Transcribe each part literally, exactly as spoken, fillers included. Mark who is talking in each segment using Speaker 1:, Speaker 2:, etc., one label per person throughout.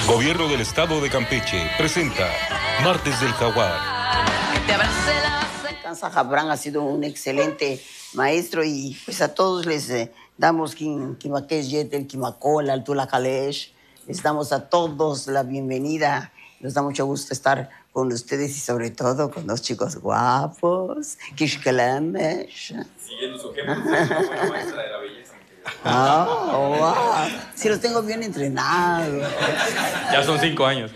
Speaker 1: Gobierno del Estado de Campeche presenta Martes del Jaguar.
Speaker 2: Cansa Jabrán ha sido un excelente maestro y pues a todos les eh, damos Kimakesh Yetel, Kimakola, Altula Kalesh. Les damos a todos la bienvenida. Nos da mucho gusto estar con ustedes y sobre todo con los chicos guapos. Kishkalamesh.
Speaker 3: Siguiendo su ejemplo, soy una buena maestra de la belleza.
Speaker 2: Oh, wow. Sí, los tengo bien entrenados.
Speaker 3: Ya son cinco años.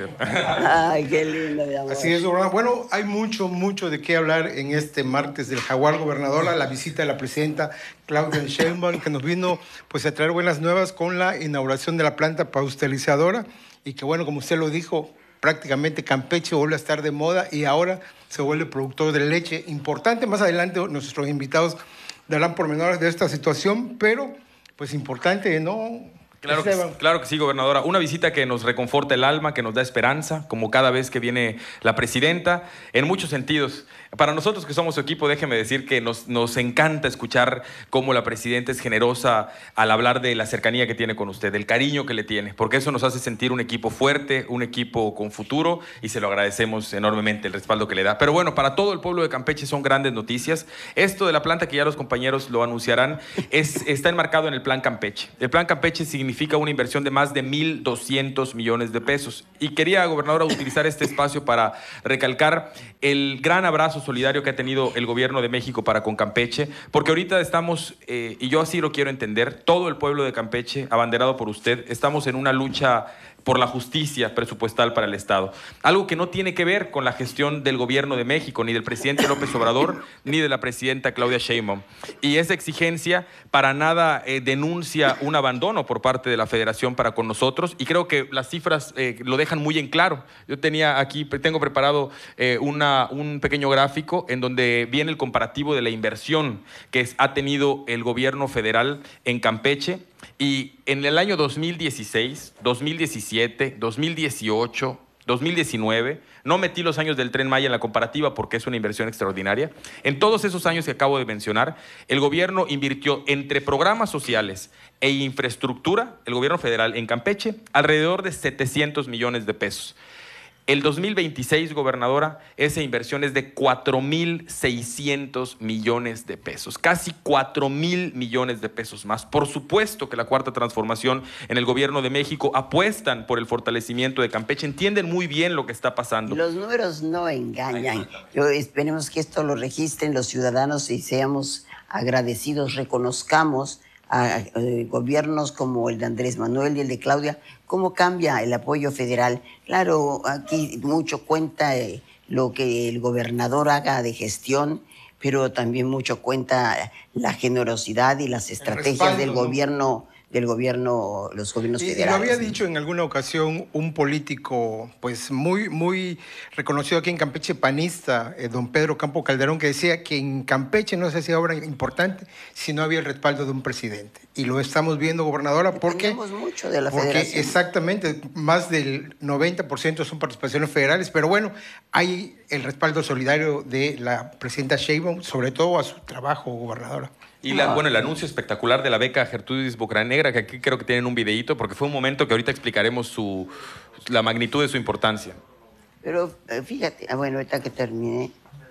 Speaker 2: Ay, qué lindo, mi amor.
Speaker 4: Así es, gobernador. Bueno, hay mucho, mucho de qué hablar en este martes del Jaguar, gobernadora. La visita de la presidenta Claudia Sheinbaum, que nos vino pues, a traer buenas nuevas con la inauguración de la planta pasteurizadora. Y que, bueno, como usted lo dijo, prácticamente Campeche vuelve a estar de moda y ahora se vuelve productor de leche importante. Más adelante nuestros invitados darán pormenores de esta situación, pero pues importante, ¿no?
Speaker 3: Claro que, claro que sí, gobernadora. Una visita que nos reconforta el alma, que nos da esperanza, como cada vez que viene la presidenta, en muchos sentidos. Para nosotros que somos su equipo, déjeme decir que nos, nos encanta escuchar cómo la presidenta es generosa al hablar de la cercanía que tiene con usted, del cariño que le tiene, porque eso nos hace sentir un equipo fuerte, un equipo con futuro, y se lo agradecemos enormemente el respaldo que le da. Pero bueno, para todo el pueblo de Campeche son grandes noticias. Esto de la planta, que ya los compañeros lo anunciarán, es, está enmarcado en el Plan Campeche. El Plan Campeche significa significa una inversión de más de mil doscientos millones de pesos. Y quería, gobernadora, utilizar este espacio para recalcar el gran abrazo solidario que ha tenido el gobierno de México para con Campeche, porque ahorita estamos, eh, y yo así lo quiero entender, todo el pueblo de Campeche, abanderado por usted, estamos en una lucha por la justicia presupuestal para el Estado. Algo que no tiene que ver con la gestión del gobierno de México, ni del presidente López Obrador, ni de la presidenta Claudia Sheinbaum. Y esa exigencia para nada eh, denuncia un abandono por parte de la Federación para con nosotros, y creo que las cifras eh, lo dejan muy en claro. Yo tenía aquí, tengo preparado eh, una, un pequeño gráfico en donde viene el comparativo de la inversión que es, ha tenido el gobierno federal en Campeche. Y en el año dos mil dieciséis, dos mil diecisiete, dos mil dieciocho, dos mil diecinueve, no metí los años del Tren Maya en la comparativa porque es una inversión extraordinaria. En todos esos años que acabo de mencionar, el gobierno invirtió entre programas sociales e infraestructura, el gobierno federal en Campeche, alrededor de setecientos millones de pesos. El dos mil veintiséis, gobernadora, esa inversión es de cuatro mil seiscientos millones de pesos, casi cuatro mil millones de pesos más. Por supuesto que la Cuarta Transformación en el gobierno de México apuestan por el fortalecimiento de Campeche, entienden muy bien lo que está pasando.
Speaker 2: Los números no engañan. Yo esperemos que esto lo registren los ciudadanos y seamos agradecidos, reconozcamos a eh, gobiernos como el de Andrés Manuel y el de Claudia, cómo cambia el apoyo federal. Claro, aquí mucho cuenta eh, lo que el gobernador haga de gestión, pero también mucho cuenta la generosidad y las estrategias respaldo, del gobierno, ¿no? del gobierno, los gobiernos
Speaker 4: y,
Speaker 2: federales.
Speaker 4: Y lo había dicho en alguna ocasión un político pues muy, muy reconocido aquí en Campeche, panista, eh, don Pedro Campo Calderón, que decía que en Campeche no se hacía obra importante si no había el respaldo de un presidente. Y lo estamos viendo, gobernadora, porque...
Speaker 2: Tenemos mucho de la
Speaker 4: porque
Speaker 2: federación.
Speaker 4: Exactamente, más del noventa por ciento son participaciones federales, pero bueno, hay el respaldo solidario de la presidenta Sheinbaum, sobre todo a su trabajo, gobernadora.
Speaker 3: Y la, bueno, el anuncio espectacular de la beca Gertrudis Bocanegra, que aquí creo que tienen un videíto, porque fue un momento que ahorita explicaremos su, la magnitud de su importancia.
Speaker 2: Pero fíjate, ah, bueno, ahorita que termine.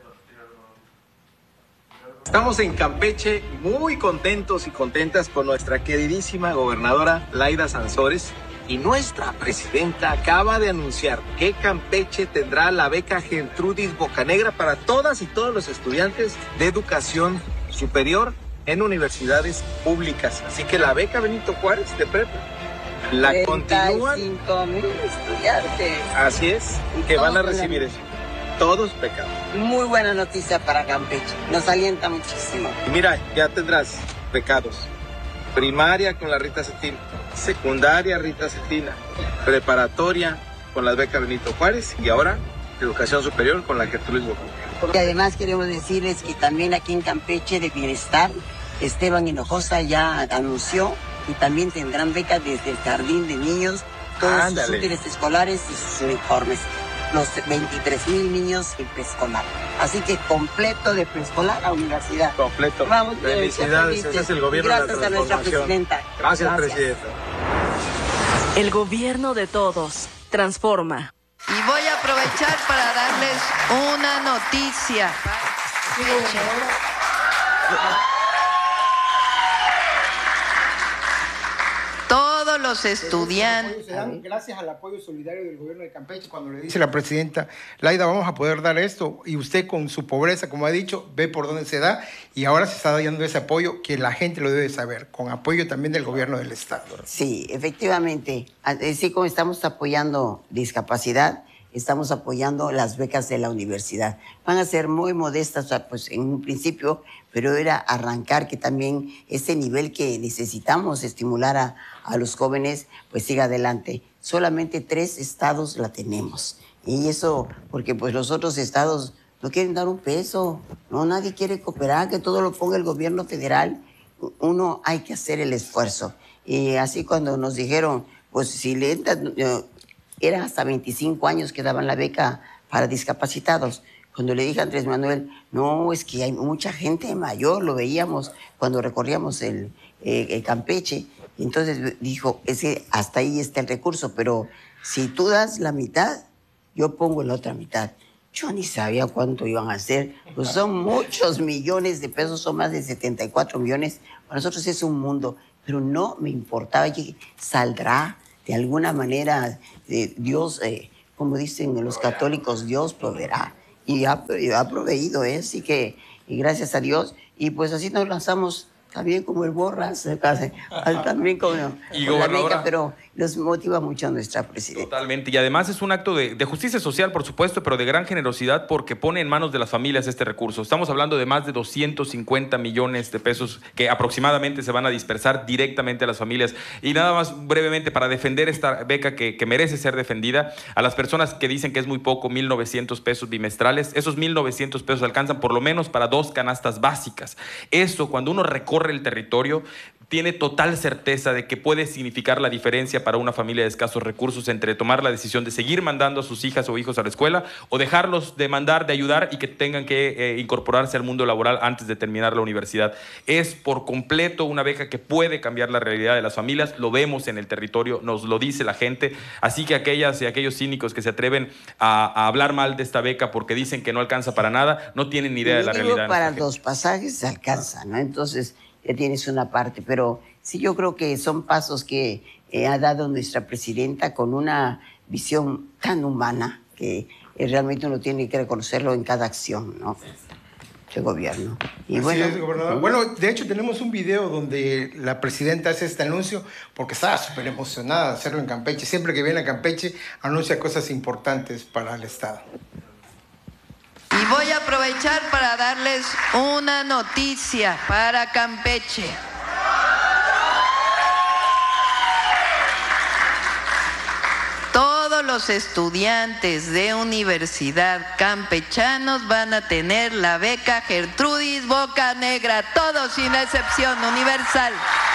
Speaker 5: Estamos en Campeche muy contentos y contentas con nuestra queridísima gobernadora Laida Sansores, y nuestra presidenta acaba de anunciar que Campeche tendrá la beca Gertrudis Bocanegra para todas y todos los estudiantes de educación superior en universidades públicas. Así que la beca Benito Juárez de prepa la continúan.
Speaker 2: treinta y cinco mil estudiantes.
Speaker 5: Así es, que van a recibir eso. Todos pecados.
Speaker 2: Muy buena noticia para Campeche. Nos alienta muchísimo.
Speaker 5: Y mira, ya tendrás pecados. Primaria con la Rita Cetina, secundaria Rita Cetina, preparatoria con las becas Benito Juárez y ahora educación superior con la Gertrudis Bocanegra.
Speaker 2: Porque además queremos decirles que también aquí en Campeche de Bienestar, Esteban Hinojosa ya anunció y también tendrán becas desde el jardín de niños, todos Ándale. sus útiles escolares y sus uniformes. Los veintitrés mil niños en preescolar. Así que completo de preescolar a universidad.
Speaker 5: Completo.
Speaker 2: Vamos,
Speaker 5: felicidades, ese es el gobierno
Speaker 2: Gracias
Speaker 5: de la
Speaker 2: a nuestra presidenta.
Speaker 5: Gracias,
Speaker 2: Gracias,
Speaker 5: presidenta.
Speaker 6: El gobierno de todos. transforma.
Speaker 7: Y voy a aprovechar para darles una noticia. Todos los estudiantes...
Speaker 4: Gracias al apoyo solidario del gobierno de Campeche, cuando le dice la presidenta, Laida, vamos a poder dar esto, y usted con su pobreza, como ha dicho, ve por dónde se da, y ahora se está dando ese apoyo que la gente lo debe saber, con apoyo también del gobierno del Estado.
Speaker 2: Sí, efectivamente, así como estamos apoyando discapacidad, estamos apoyando las becas de la universidad. Van a ser muy modestas, pues en un principio, pero era arrancar que también este nivel que necesitamos estimular a, a los jóvenes, pues siga adelante. Solamente tres estados la tenemos. Y eso, porque pues los otros estados no quieren dar un peso, no, nadie quiere cooperar, que todo lo ponga el gobierno federal. Uno hay que hacer el esfuerzo. Y así cuando nos dijeron, pues si le entran... Eran hasta veinticinco años que daban la beca para discapacitados. Cuando le dije a Andrés Manuel, no, es que hay mucha gente mayor, lo veíamos cuando recorríamos el, eh, el Campeche. Entonces dijo, es que hasta ahí está el recurso, pero si tú das la mitad, yo pongo la otra mitad. Yo ni sabía cuánto iban a hacer, pues son muchos millones de pesos, son más de setenta y cuatro millones. Para nosotros es un mundo, pero no me importaba, que saldrá. De alguna manera, eh, Dios, eh, como dicen los católicos, Dios proveerá. Y ha, ha proveído, ¿eh? Así que, y gracias a Dios. Y pues así nos lanzamos también como el Borras, también como
Speaker 3: y
Speaker 2: con la
Speaker 3: gobernadora,
Speaker 2: beca, pero nos motiva mucho a nuestra presidenta.
Speaker 3: Totalmente, y además es un acto de, de justicia social, por supuesto, pero de gran generosidad porque pone en manos de las familias este recurso. Estamos hablando de más de doscientos cincuenta millones de pesos que aproximadamente se van a dispersar directamente a las familias. Y nada más brevemente para defender esta beca que, que merece ser defendida, a las personas que dicen que es muy poco, mil novecientos pesos bimestrales, esos mil novecientos pesos alcanzan por lo menos para dos canastas básicas. Eso, cuando uno recorre el territorio, tiene total certeza de que puede significar la diferencia para una familia de escasos recursos entre tomar la decisión de seguir mandando a sus hijas o hijos a la escuela o dejarlos de mandar, de ayudar y que tengan que eh, incorporarse al mundo laboral antes de terminar la universidad. Es por completo una beca que puede cambiar la realidad de las familias, lo vemos en el territorio, nos lo dice la gente, así que aquellas y aquellos cínicos que se atreven a, a hablar mal de esta beca porque dicen que no alcanza para nada, no tienen ni idea de la realidad.
Speaker 2: Para los pasajes se alcanza, ¿no? Entonces ya tienes una parte, pero sí yo creo que son pasos que eh, ha dado nuestra presidenta con una visión tan humana que eh, realmente uno tiene que reconocerlo en cada acción, ¿no? De gobierno. Y
Speaker 4: Así
Speaker 2: bueno,
Speaker 4: es, gobernador. Bueno, de hecho tenemos un video donde la presidenta hace este anuncio porque estaba súper emocionada de hacerlo en Campeche. Siempre que viene a Campeche anuncia cosas importantes para el Estado.
Speaker 7: Y voy a aprovechar para darles una noticia para Campeche. Todos los estudiantes de universidad campechanos van a tener la beca Gertrudis Bocanegra, todos sin excepción, universal.